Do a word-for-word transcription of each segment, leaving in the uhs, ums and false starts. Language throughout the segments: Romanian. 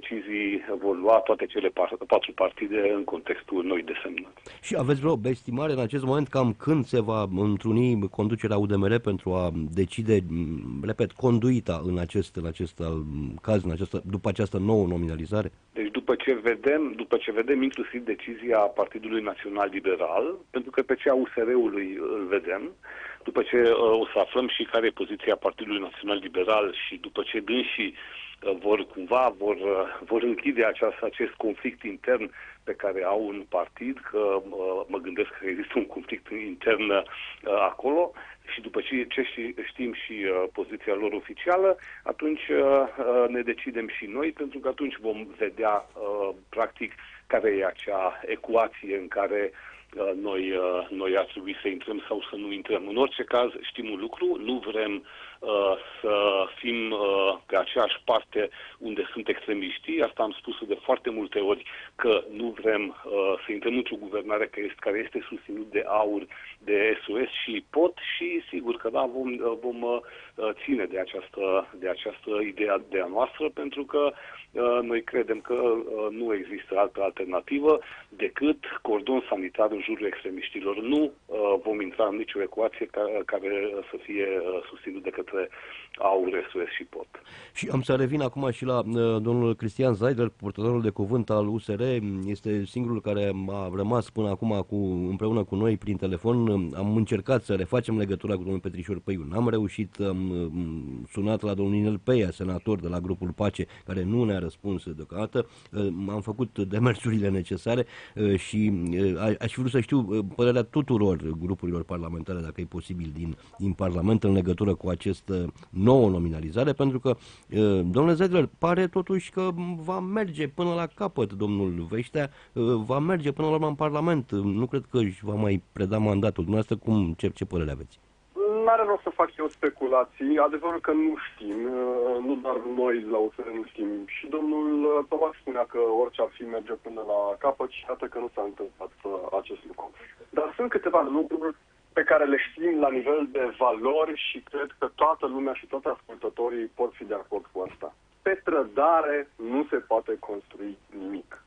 decizii vor lua toate cele patru partide în contextul noi desemnări. Și aveți vreo estimare în acest moment cam când se va întruni conducerea U D M R pentru a decide, repet, conduita în acest, în acest caz, în această, după această nouă nominalizare? Deci după ce vedem, după ce vedem inclusiv decizia Partidului Național Liberal, pentru că pe cea U S R-ului îl vedem, după ce uh, o să aflăm și care e poziția Partidului Național Liberal și după ce dânsii uh, vor cumva vor, uh, vor închide aceast, acest conflict intern pe care au un partid, că uh, mă gândesc că există un conflict intern uh, acolo, și după ce, ce știm și uh, poziția lor oficială, atunci uh, uh, ne decidem și noi, pentru că atunci vom vedea uh, practic care e acea ecuație în care uh, noi, uh, noi ar trebui să intrăm sau să nu intrăm. În orice caz știm un lucru, nu vrem uh, să fim uh, pe aceeași parte unde sunt extremiștii. Asta am spus de foarte multe ori, că nu vrem uh, să intrăm într-o guvernare care este, care este susținut de AUR, de S O S și P O T și sigur că da, vom, vom uh, ține de această, de această idee de a noastră, pentru că uh, noi credem că uh, nu există altă alternativă decât cordon sanitar în jurul extremiștilor. Nu uh, vom intra în nicio ecuație care, care să fie uh, susținut de către AUR, S O S și P O T. Și am să revin acum și la uh, domnul Cristian Zaidler, purtătorul de cuvânt al U S R. Este singurul care a rămas până acum cu, împreună cu noi prin telefon. Am încercat să refacem legătura cu domnul Petrișor Păiu. N-am reușit, am sunat la domnul Ninel Peia, senator de la grupul Pace, care nu ne-a răspuns deocamdată. Am făcut demersurile necesare și aș fi vrut să știu părerea tuturor grupurilor parlamentare, dacă e posibil, din, din Parlament în legătură cu această nouă nominalizare, pentru că, domnule Zaidler, pare totuși că va merge până la capăt domnul Veștea, va merge până la urmă în Parlament. Nu cred că își va mai preda mandatul. Dumneavoastră, cum, ce, ce părere aveți? N-are rost să fac eu speculații. Adevărul că nu știm. Nu doar noi la U S R nu știm. Și domnul Tomac spunea că orice ar fi merge până la capăt și iată că nu s-a întâmplat acest lucru. Dar sunt câteva lucruri pe care le știm la nivel de valori și cred că toată lumea și toți ascultătorii pot fi de acord cu asta. Pe trădare nu se poate construi nimic.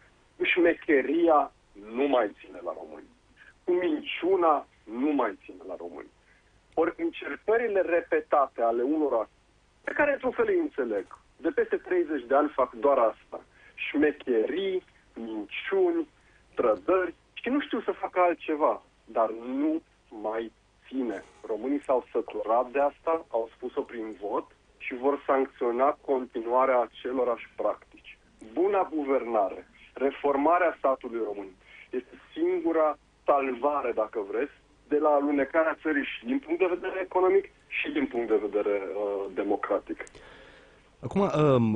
Șmecheria nu mai ține la români. Cu minciuna nu mai ține la români. Ori încercările repetate ale unora, pe care într-un fel îi înțeleg, de peste treizeci de ani fac doar asta. Șmecherii, minciuni, trădări și nu știu să facă altceva, dar nu mai ține. Românii s-au săturat de asta, au spus-o prin vot și vor sancționa continuarea acelorași practici. Buna guvernare, reformarea statului român este singura salvare, dacă vreți, de la alunecarea țării și din punct de vedere economic și din punct de vedere uh, democratic. Acum,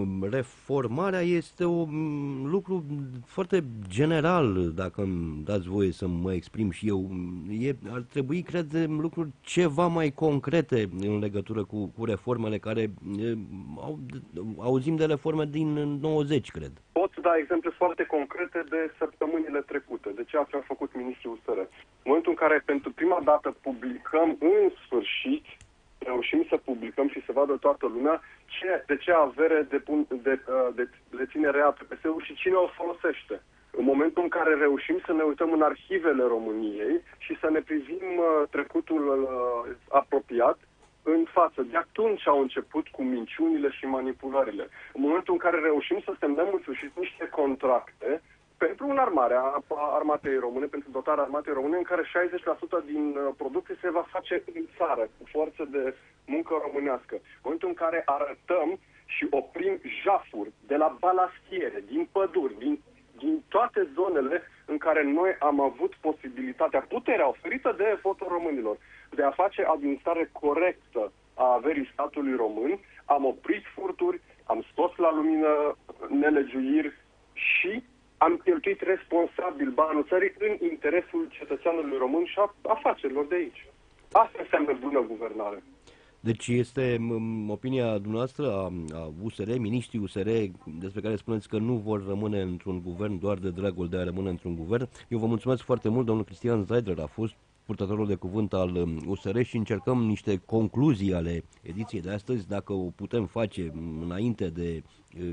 reformarea este un lucru foarte general, dacă îmi dați voie să mă exprim și eu. E, ar trebui, cred, lucruri ceva mai concrete în legătură cu, cu reformele care e, au, auzim de reforme din nouăzeci, cred. Pot da exemple foarte concrete de săptămânile trecute, de ceea ce a făcut ministrul U S R. În momentul în care pentru prima dată publicăm în sfârșit, reușim să publicăm și să vadă toată lumea ce, de ce avere de, de, de, de ține rea P P S-ul și cine o folosește. În momentul în care reușim să ne uităm în arhivele României și să ne privim trecutul uh, apropiat în față. De atunci au început cu minciunile și manipulările. În momentul în care reușim să semnăm în sfârșit niște contracte pentru înarmarea armatei române, pentru dotarea armatei române, în care șaizeci la sută din producție se va face în țară, cu forță de muncă românească. În momentul în care arătăm și oprim jafuri de la balastiere, din păduri, din, din toate zonele în care noi am avut posibilitatea, puterea oferită de votul românilor, de a face administrare corectă a averii statului român, am oprit furturi, am scos la lumină nelegiuiri și am cheltuit responsabil banul țării în interesul cetățeanului român și a afacerilor de aici. Asta înseamnă bună guvernare. Deci este opinia dumneavoastră a, a U S R, miniștrii U S R, despre care spuneți că nu vor rămâne într-un guvern doar de dragul de a rămâne într-un guvern. Eu vă mulțumesc foarte mult, domnul Cristian Zaidler a fost purtătorul de cuvânt al U S R și încercăm niște concluzii ale ediției de astăzi, dacă o putem face înainte de